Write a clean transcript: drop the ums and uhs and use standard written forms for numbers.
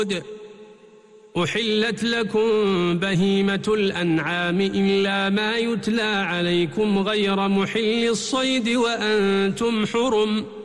أحلت لكم بهيمة الأنعام إلا ما يتلى عليكم غير محل الصيد وأنتم حرم